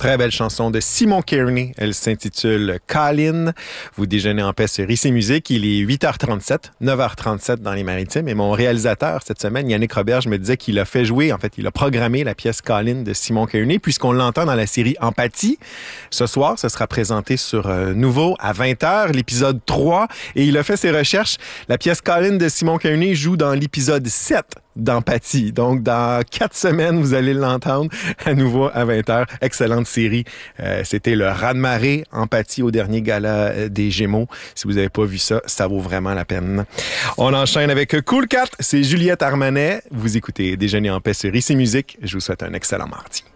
Très belle chanson de Simon Kearney. Elle s'intitule Colin. Vous déjeunez en paix sur IC Musique. Il est 8h37, 9h37 dans les Maritimes. Et mon réalisateur cette semaine, Yannick Roberge, me disait qu'il a fait jouer, en fait, il a programmé la pièce Colin de Simon Kearney, puisqu'on l'entend dans la série Empathie. Ce soir, ce sera présenté sur Nouveau à 20h, l'épisode 3. Et il a fait ses recherches. La pièce Colin de Simon Kearney joue dans l'épisode 7 d'Empathie. Donc, dans 4 semaines, vous allez l'entendre à nouveau à 20h. Excellente série. C'était le raz-de-marée Empathie au dernier gala des Gémeaux. Si vous n'avez pas vu ça, ça vaut vraiment la peine. On enchaîne avec Cool Cat. C'est Juliette Armanet. Vous écoutez Déjeuner en paix sur IC Musique. Je vous souhaite un excellent mardi.